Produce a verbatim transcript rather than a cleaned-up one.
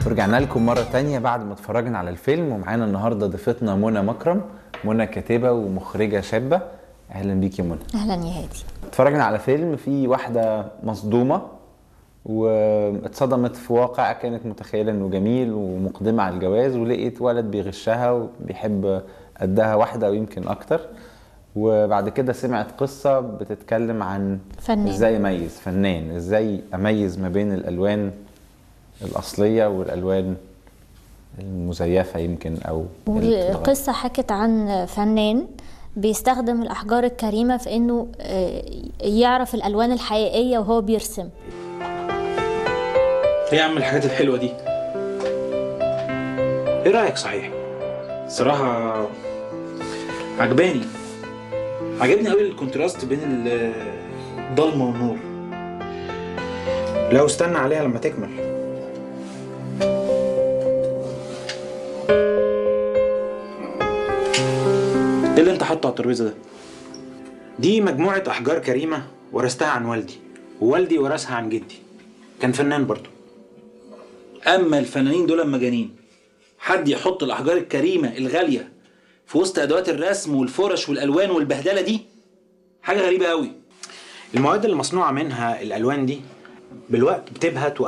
ورجعنا لكم مرة تانية بعد ما اتفرجنا على الفيلم، ومعانا النهاردة ضيفتنا منى مكرم. منى كاتبة ومخرجة شابة. أهلا بيك يا منى. أهلا يا هادي. اتفرجنا على فيلم فيه واحدة مصدومة واتصدمت في واقع كانت متخيلة انه جميل ومقدمة على الجواز، ولقيت ولد بيغشها وبيحب قدها واحدة او يمكن اكتر. وبعد كده سمعت قصة بتتكلم عن فنان. ازاي اميز فنان ازاي اميز ما بين الالوان الاصلية والالوان المزيفة يمكن او والقصة حكت عن فنان بيستخدم الاحجار الكريمة في انه يعرف الالوان الحقيقية وهو بيرسم. ايه يا عم الحاجات الحلوة دي؟ ايه رأيك صحيح؟ صراحة عجباني عجبني قوي الكونتراست بين الضلمة والنور. لو استنى عليها لما تكمل. ايه اللي انت حاطه على الترابيزة ده؟ دي مجموعة احجار كريمة ورثتها عن والدي، ووالدي ورثها عن جدي، كان فنان برضو. اما الفنانين دول مجانين. حد يحط الاحجار الكريمة الغالية في وسط ادوات الرسم والفرش والالوان والبهدلة دي؟ حاجة غريبة قوي. المواد اللي مصنوعة منها الالوان دي بالوقت بتبهت